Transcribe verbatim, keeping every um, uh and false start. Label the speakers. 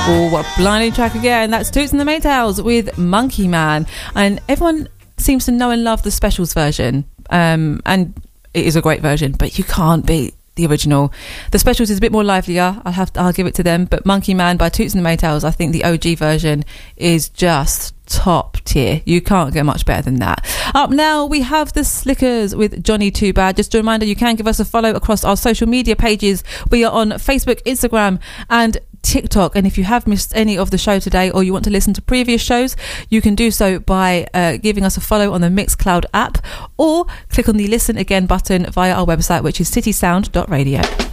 Speaker 1: Oh, what a blinding track again. That's Toots and the Maytals with Monkey Man. And everyone seems to know and love the Specials version. Um, and it is a great version, but you can't beat the original. The Specials is a bit more livelier. I'll have to, I'll give it to them. But Monkey Man by Toots and the Maytals, I think the O G version is just top tier. You can't get much better than that. Up now we have the Slickers with Johnny Too Bad. Just a reminder, you can give us a follow across our social media pages. We are on Facebook, Instagram and TikTok, and if you have missed any of the show today or you want to listen to previous shows, you can do so by uh, giving us a follow on the Mixcloud app or click on the listen again button via our website, which is citysound dot radio.